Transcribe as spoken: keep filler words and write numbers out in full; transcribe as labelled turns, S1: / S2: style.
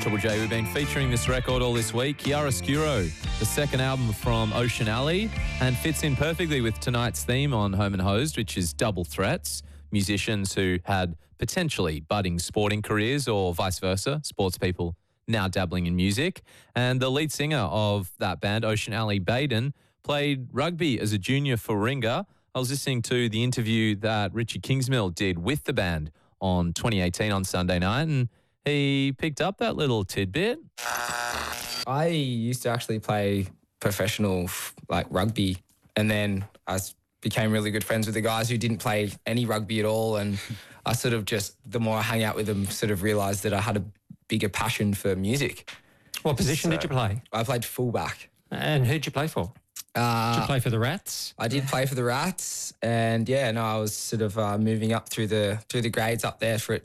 S1: Triple J. We've been featuring this record all this week, Chiaroscuro, the second album from Ocean Alley, and fits in perfectly with tonight's theme on Home and Hosed, which is double threats, musicians who had potentially budding sporting careers or vice versa, sports people now dabbling in music. And the lead singer of that band, Ocean Alley Baden, played rugby as a junior for Warringah. I was listening to the interview that Richie Kingsmill did with the band on twenty eighteen on Sunday night, and he picked up that little tidbit.
S2: I used to actually play professional like rugby, and then I s- became really good friends with the guys who didn't play any rugby at all, and I sort of just, the more I hang out with them, sort of realised that I had a bigger passion for music.
S3: What position
S2: So,
S3: did you play?
S2: I played fullback.
S3: And who'd you play for?
S2: Uh,
S3: Did you play for the Rats?
S2: I did play for the Rats, and yeah, no, I was sort of uh, moving up through the through the grades up there for it.